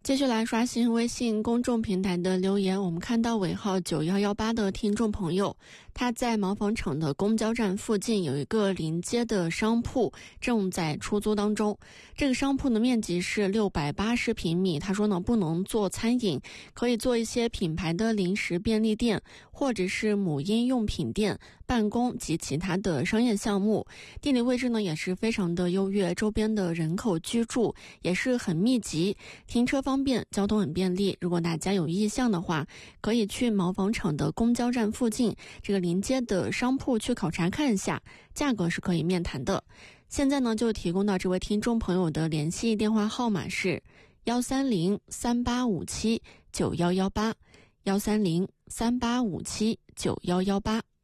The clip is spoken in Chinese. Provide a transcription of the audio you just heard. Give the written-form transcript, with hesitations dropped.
继续来刷新微信公众平台的留言，我们看到尾号9118的听众朋友，他在毛纺厂的公交站附近有一个临街的商铺正在出租当中。这个商铺的面积是680平米，他说呢不能做餐饮，可以做一些品牌的零食便利店或者是母婴用品店、办公及其他的商业项目。地理位置呢也是非常的优越，周边的人口居住也是很密集，停车方便，交通很便利。如果大家有意向的话，可以去毛纺厂的公交站附近这个临街的商铺去考察看一下，价格是可以面谈的。现在呢就提供到这位听众朋友的联系电话号码是13038579118，13038579118。